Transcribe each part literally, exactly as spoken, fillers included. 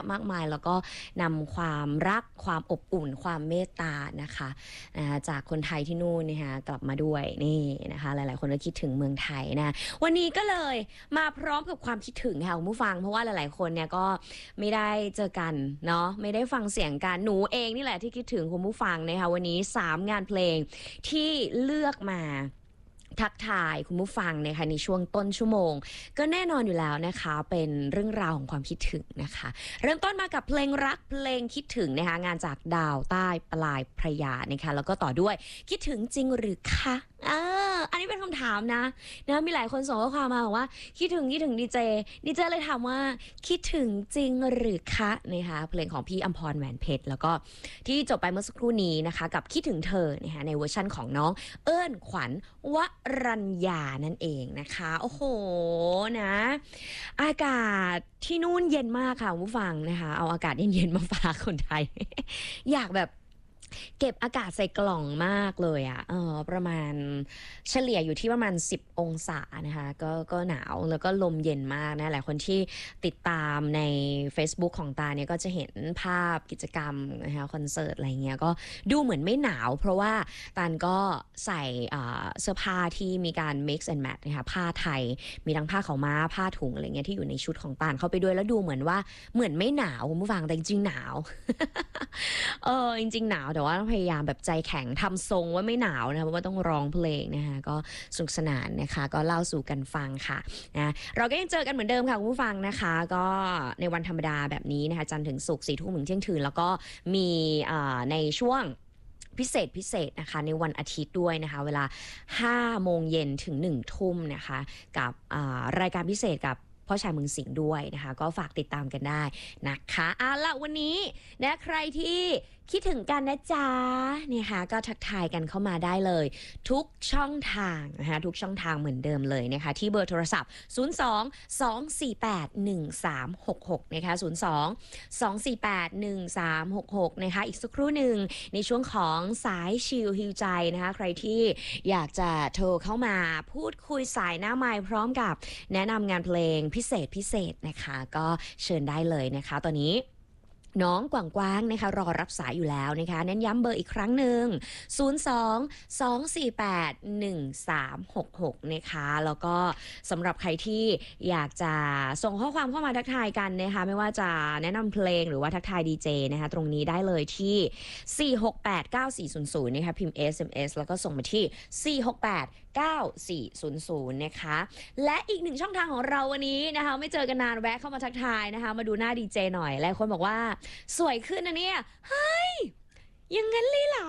มากมายแล้วก็นำความรักความอบอุ่นความเมตตานะคะนะจากคนไทยที่นู่นนะคะกลับมาด้วยนี่นะคะหลายๆคนก็คิดถึงเมืองไทยนะวันนี้ก็เลยมาพร้อมกับความคิดถึงค่ะคุณผู้ฟังเพราะว่าหลายๆคนเนี่ยก็ไม่ได้เจอกันเนาะไม่ได้ฟังเสียงกันหนูเองนี่แหละที่คิดถึงคุณผู้ฟังนะคะวันนี้สามงานเพลงที่เลือกมาทักทายคุณผู้ฟังนะคะในช่วงต้นชั่วโมงก็แน่นอนอยู่แล้วนะคะเป็นเรื่องราวของความคิดถึงนะคะเริ่มต้นมากับเพลงรักเพลงคิดถึงนะคะงานจากดาวใต้ปลายพระยานะคะแล้วก็ต่อด้วยคิดถึงจริงหรือคะอ่าอันนี้เป็นคำถามนะนะมีหลายคนส่งข้อความมาบอกว่าคิดถึงคิดถึงดีเจดีเจเลยถามว่าคิดถึงจริงหรือคะนะคะเพลงของพี่อัมพรแหวนเพชรแล้วก็ที่จบไปเมื่อสักครู่นี้นะคะกับคิดถึงเธอนะคะในเวอร์ชั่นของน้องเอิ้นขวัญวรัญญานั่นเองนะคะโอ้โหนะอากาศที่นู่นเย็นมากค่ะผู้ฟังนะคะเอาอากาศเย็นๆมาฝากคนไทย อยากแบบเก็บอากาศใส่กล่องมากเลยอะเออประมาณเฉลี่ยอยู่ที่ประมาณสิบองศานะคะก็ก็หนาวแล้วก็ลมเย็นมากนะหลายคนที่ติดตามใน Facebook ของตาเนี่ยก็จะเห็นภาพกิจกรรมนะคะคอนเสิร์ตอะไรเงี้ยก็ดูเหมือนไม่หนาวเพราะว่าตานก็ใส่เสื้อผ้าที่มีการ mix and match นะคะผ้าไทยมีทั้งผ้าขาวม้าผ้าถุงอะไรเงี้ยที่อยู่ในชุดของตานเข้าไปด้วยแล้วดูเหมือนว่าเหมือนไม่หนาวคุณผู้ฟังแต่จริงๆหนาว เออจริงๆหนาวแต่ว่าต้องพยายามแบบใจแข็งทำทรงว่าไม่หนาวนะคะเพราะว่าต้องร้องเพลงนะคะก็สนุกสนานนะคะก็เล่าสู่กันฟังค่ะนะเราก็ยังเจอกันเหมือนเดิมค่ะคุณผู้ฟังนะคะก็ในวันธรรมดาแบบนี้นะคะจันทร์ถึงศุกร์สี่ทุ่มถึงเที่ยงคืนแล้วก็มีในช่วงพิเศษพิเศษนะคะในวันอาทิตย์ด้วยนะคะเวลาห้าโมงเย็นถึงหนึ่งทุ่มนะคะกับรายการพิเศษกับพ่อชายเมืองสิงห์ด้วยนะคะก็ฝากติดตามกันได้นะคะเอาล่ะวันนี้นะใครที่คิดถึงกันนะจ๊ะเนี่ยค่ะก็ทักทายกันเข้ามาได้เลยทุกช่องทางนะคะทุกช่องทางเหมือนเดิมเลยนะคะที่เบอร์โทรศัพท์ศูนย์ สอง สอง สี่ แปด หนึ่ง สาม หก หกนะคะศูนย์ สอง สอง สี่ แปด หนึ่ง สาม หก หกนะคะอีกสักครู่หนึ่งในช่วงของสายชิลฮิวใจนะคะใครที่อยากจะโทรเข้ามาพูดคุยสายหน้าไมค์พร้อมกับแนะนำงานเพลงพิเศษพิเศษนะคะก็เชิญได้เลยนะคะตอนนี้น้องกวางๆนะคะรอรับสายอยู่แล้วนะคะเน้นย้ำเบอร์อีกครั้งหนึ่งศูนย์ สอง สอง สี่ แปด หนึ่ง สาม หก หกนะคะแล้วก็สำหรับใครที่อยากจะส่งข้อความเข้ามาทักทายกันนะคะไม่ว่าจะแนะนำเพลงหรือว่าทักทายดีเจนะคะตรงนี้ได้เลยที่ สี่ หก แปด เก้า สี่ ศูนย์ ศูนย์นะคะพิมพ์ เอส เอ็ม เอส แล้วก็ส่งมาที่ สี่ หก แปด เก้า สี่ ศูนย์ ศูนย์นะคะและอีกหนึ่งช่องทางของเราวันนี้นะคะไม่เจอกันนานแวะเข้ามาทักทายนะคะมาดูหน้าดีเจหน่อยหลายคนบอกว่าสวยขึ้นนะเนี่ยเฮ้ยยังงั้นเลยเหรอ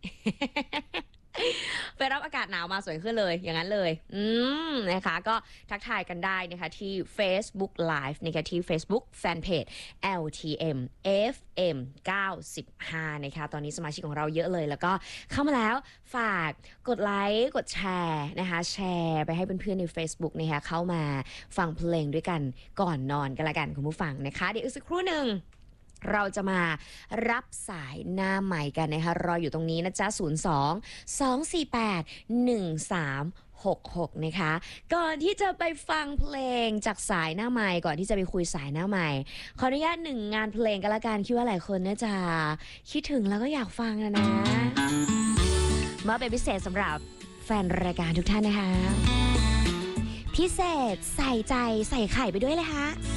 ไปรับอากาศหนาวมาสวยขึ้นเลยอย่างนั้นเลยอืมนะคะก็ทักทายกันได้นะคะที่ Facebook Live นะคะที่ Facebook Fanpage แอล ที เอ็ม เอฟ เอ็ม เก้าสิบห้านะคะตอนนี้สมาชิกของเราเยอะเลยแล้วก็เข้ามาแล้วฝากกดไลค์กดแชร์นะคะแชร์ไปให้เพื่อนๆใน Facebook นะคะเข้ามาฟังเพลงด้วยกันก่อนนอนกันละกันคุณผู้ฟังนะคะเดี๋ยวอีกสักครู่หนึ่งเราจะมารับสายหน้าใหม่กันนะคะรออยู่ตรงนี้นะจ๊ะศูนย์ สอง สอง สี่ แปด หนึ่ง สาม หก หกนะคะก่อนที่จะไปฟังเพลงจากสายหน้าใหม่ก่อนที่จะไปคุยสายหน้าใหม่ขออนุญาตหนึ่งงานเพลงกันละกันคิดว่าหลายคนน่าจะคิดถึงแล้วก็อยากฟังนะนะมาเป็นพิเศษสำหรับแฟนรายการทุกท่านนะคะพิเศษใส่ใจใส่ไข่ไปด้วยเลยค่ะ